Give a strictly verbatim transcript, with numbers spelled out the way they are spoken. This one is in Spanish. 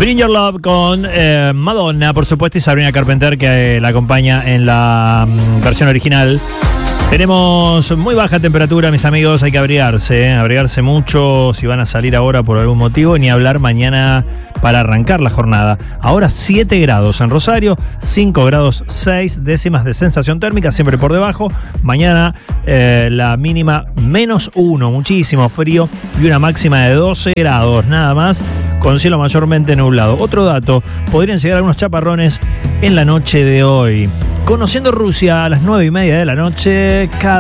Bring Your Love con eh, Madonna, por supuesto, y Sabrina Carpenter, que eh, la acompaña en la um, versión original. Tenemos muy baja temperatura, mis amigos, hay que abrigarse, ¿eh? abrigarse mucho si van a salir ahora por algún motivo, ni hablar mañana para arrancar la jornada. Ahora siete grados en Rosario, cinco grados seis décimas de sensación térmica, siempre por debajo. Mañana eh, la mínima menos uno, muchísimo frío, y una máxima de doce grados, nada más, con cielo mayormente nublado. Otro dato, podrían llegar algunos chaparrones en la noche de hoy. Conociendo Rusia a las nueve y media de la noche, cada